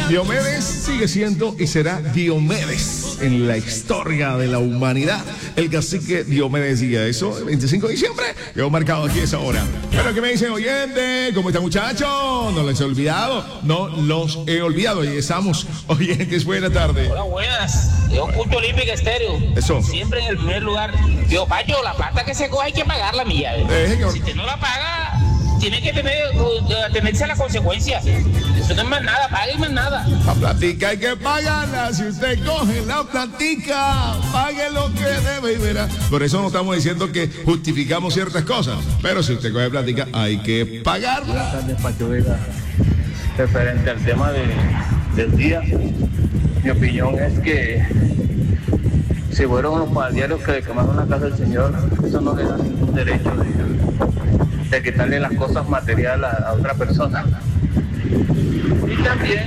Diomedes sigue siendo y será Diomedes en la historia de la humanidad. El cacique Diomedes Díaz, eso, el 25 de diciembre, quedó marcado aquí esa hora. Pero ¿qué me dicen, oyentes? ¿Cómo están, muchachos? No los he olvidado, no los he olvidado. Y estamos, oyentes, buenas tardes. Hola, buenas. Yo escucho Olímpica Estéreo. Eso. Siempre en el primer lugar. Yo, Pacho, la plata que se coge hay que pagarla, mía. Si usted no la paga, tiene que tenerse a las consecuencias. Eso no es más nada, pague y más nada. La platica hay que pagarla. Si usted coge la platica, pague lo que debe y verá. Por eso no estamos diciendo que justificamos ciertas cosas. Pero si usted coge platica, hay que pagarla. Buenas tardes, Pacho Vega. Referente al tema del día, mi opinión es que si fueron los padrianos que le quemaron la casa al señor, eso no le da ningún derecho de quitarle las cosas materiales a otra persona. Y también,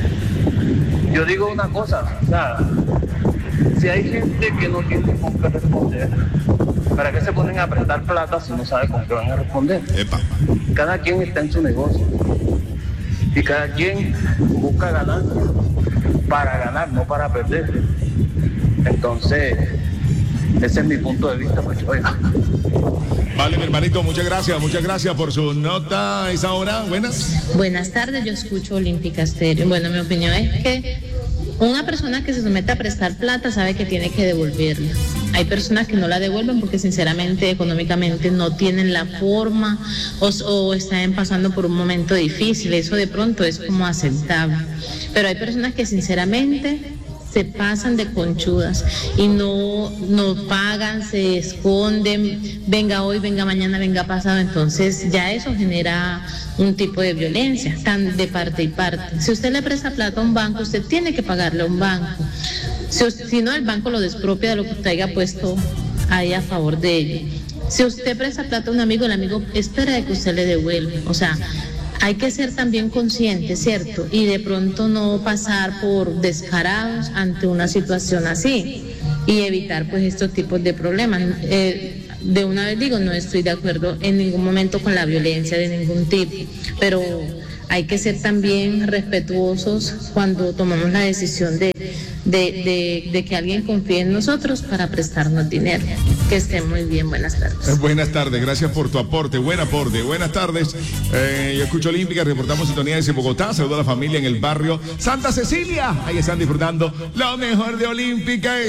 yo digo una cosa, o sea, si hay gente que no tiene con qué responder, ¿para qué se ponen a prestar plata si no sabe con qué van a responder? Epa. Cada quien está en su negocio y cada quien busca ganancia para ganar, no para perder. Entonces, ese es mi punto de vista, Pacho. Vale, mi hermanito, muchas gracias por su nota a esa hora. Buenas tardes, yo escucho Olímpica Estéreo. Bueno, mi opinión es que una persona que se somete a prestar plata sabe que tiene que devolverla. Hay personas que no la devuelven porque sinceramente económicamente no tienen la forma o están pasando por un momento difícil. Eso de pronto es como aceptable. Pero hay personas que sinceramente se pasan de conchudas y no pagan, se esconden, venga hoy, venga mañana, venga pasado. Entonces ya eso genera un tipo de violencia, tan de parte y parte. Si usted le presta plata a un banco, usted tiene que pagarle a un banco. Si no, el banco lo despropia de lo que usted haya puesto ahí a favor de ello. Si usted presta plata a un amigo, el amigo espera de que usted le devuelva. O sea, hay que ser también conscientes, ¿cierto? Y de pronto no pasar por descarados ante una situación así y evitar pues estos tipos de problemas. De una vez digo, no estoy de acuerdo en ningún momento con la violencia de ningún tipo, pero hay que ser también respetuosos cuando tomamos la decisión de que alguien confíe en nosotros para prestarnos dinero. Que estén muy bien, buenas tardes. Buenas tardes, gracias por tu aporte, buen aporte, buenas tardes. Yo escucho Olímpica, reportamos sintonía desde Bogotá, saludo a la familia en el barrio Santa Cecilia, ahí están disfrutando lo mejor de Olímpica.